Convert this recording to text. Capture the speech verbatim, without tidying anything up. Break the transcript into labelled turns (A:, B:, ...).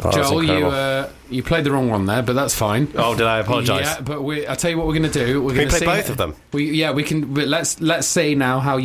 A: Oh, that's
B: Joel, you
A: incredible.
B: uh, you played the wrong one there, but that's fine.
A: Oh, did I apologise?
B: Yeah, but we, I'll tell you what we're going to do. We're
A: Can we
B: going to
A: play
B: see
A: both of them?
B: We yeah, we can. But let's let's see now how